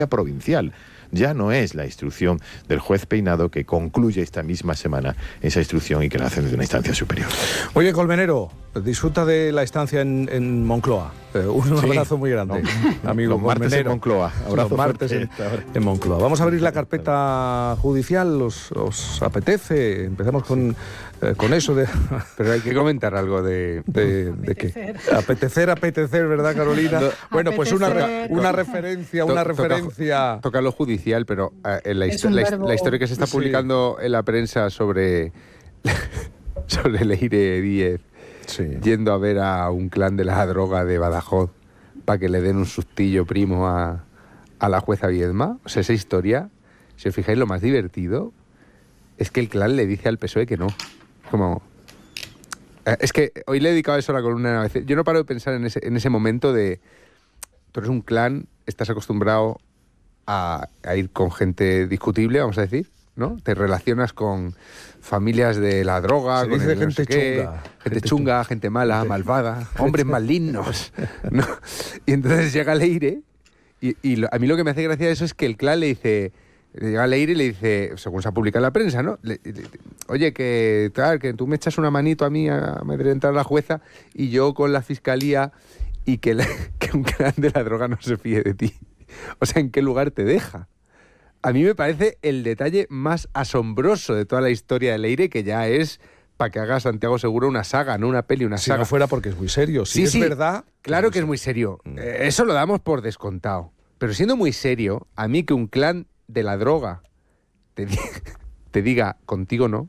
provincial. Ya no es la instrucción del juez Peinado, que concluye esta misma semana esa instrucción y que la hacen desde una instancia superior. Oye, Colmenero, disfruta de la estancia en Moncloa. Un abrazo muy grande, amigo. Los martes en Moncloa. Los martes en Moncloa. Vamos a abrir la carpeta judicial. ¿Os apetece? Empezamos con eso de... Pero hay que comentar algo de qué. Apetecer, ¿verdad, Carolina? Bueno, pues una referencia. Toca lo judicial, pero la historia que se está publicando en la prensa sobre Leire Díez yendo a ver a un clan de la droga de Badajoz para que le den un sustillo primo a la jueza Viedma. O sea, esa historia, si os fijáis, lo más divertido es que el clan le dice al PSOE que no. Como... Es que hoy le he dedicado eso a la columna. Yo no paro de pensar en ese momento de... Tú eres un clan, estás acostumbrado a ir con gente discutible, vamos a decir, ¿no? Te relacionas con familias de la droga, con gente no sé qué, gente chunga, gente mala, malvada, hombres malignos, ¿no? Y entonces llega Leire y a mí lo que me hace gracia de eso es que el clan le dice... Llega Leire y le dice, según se ha publicado en la prensa, ¿no? Oye, que tú me echas una manito a mí a amedrentar a la jueza y yo con la fiscalía y que un clan de la droga no se fíe de ti. O sea, ¿en qué lugar te deja? A mí me parece el detalle más asombroso de toda la historia de Leire, que ya es para que haga Santiago Seguro una saga, no una peli, una saga. Si no fuera porque es muy serio. Si es verdad... Claro que es muy serio. Eso lo damos por descontado. Pero siendo muy serio, a mí que un clan de la droga te diga contigo no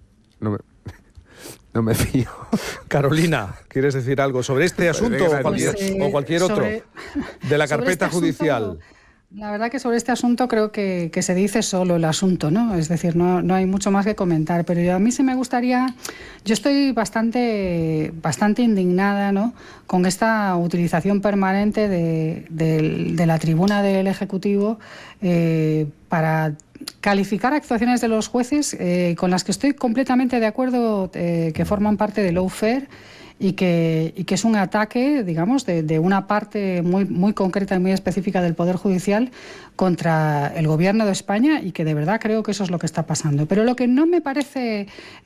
me fío. Carolina, ¿quieres decir algo sobre este asunto o cualquier otro de la carpeta judicial? La verdad que sobre este asunto creo que se dice solo el asunto, ¿no? Es decir, no hay mucho más que comentar, pero a mí sí me gustaría... Yo estoy bastante indignada, ¿no?, con esta utilización permanente de la tribuna del Ejecutivo para calificar actuaciones de los jueces con las que estoy completamente de acuerdo, que forman parte del lawfare, y que es un ataque, digamos, de una parte muy concreta y muy específica del Poder Judicial contra el Gobierno de España, y que de verdad creo que eso es lo que está pasando. Pero lo que no me parece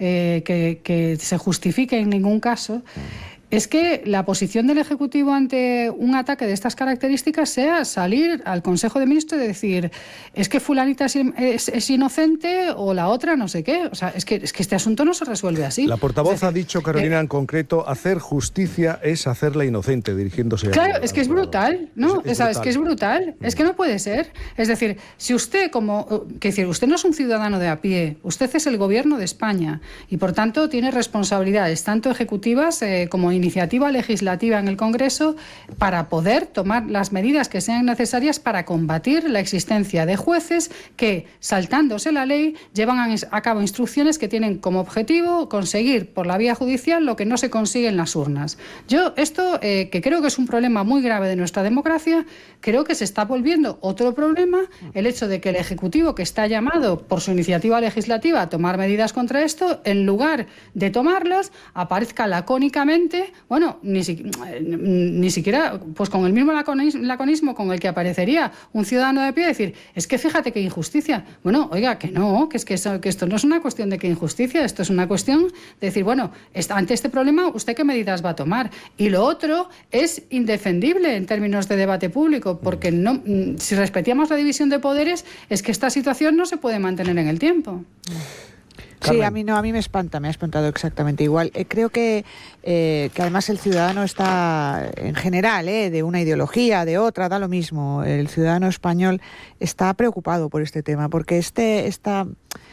que se justifique en ningún caso es que la posición del Ejecutivo ante un ataque de estas características sea salir al Consejo de Ministros y decir, es que fulanita es inocente o la otra no sé qué. O sea, es que este asunto no se resuelve así. La portavoz ha dicho, Carolina, en concreto, hacer justicia es hacerla inocente, dirigiéndose a... Claro, es que es brutal, ¿no? Es que es brutal. Es que no puede ser. Es decir, si usted usted no es un ciudadano de a pie, usted es el Gobierno de España y, por tanto, tiene responsabilidades tanto ejecutivas como iniciativa legislativa en el Congreso para poder tomar las medidas que sean necesarias para combatir la existencia de jueces que, saltándose la ley, llevan a cabo instrucciones que tienen como objetivo conseguir por la vía judicial lo que no se consigue en las urnas. Yo esto, que creo que es un problema muy grave de nuestra democracia, creo que se está volviendo otro problema el hecho de que el Ejecutivo, que está llamado por su iniciativa legislativa a tomar medidas contra esto, en lugar de tomarlas, aparezca lacónicamente, bueno, ni siquiera pues con el mismo laconismo con el que aparecería un ciudadano de pie, decir, es que fíjate qué injusticia. Bueno, oiga, que esto no es una cuestión de qué injusticia, esto es una cuestión de decir, bueno, ante este problema, ¿usted qué medidas va a tomar? Y lo otro es indefendible en términos de debate público, porque si respetamos la división de poderes, es que esta situación no se puede mantener en el tiempo. Sí, a mí me espanta, me ha espantado exactamente igual. Creo que además el ciudadano está, en general, de una ideología, de otra, da lo mismo. El ciudadano español está preocupado por este tema, porque esta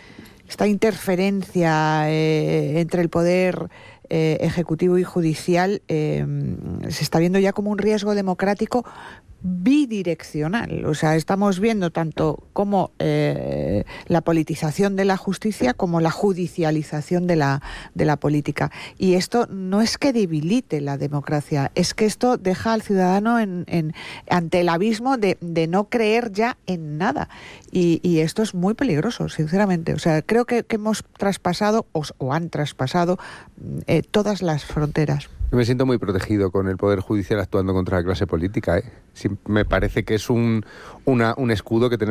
interferencia entre el poder ejecutivo y judicial se está viendo ya como un riesgo democrático bidireccional. O sea, estamos viendo tanto como la politización de la justicia como la judicialización de la política. Y esto no es que debilite la democracia, es que esto deja al ciudadano ante el abismo de no creer ya en nada. Y esto es muy peligroso, sinceramente. O sea, creo que hemos traspasado o han traspasado todas las fronteras. Yo me siento muy protegido con el Poder Judicial actuando contra la clase política, ¿eh? Sí, me parece que es un escudo que tenemos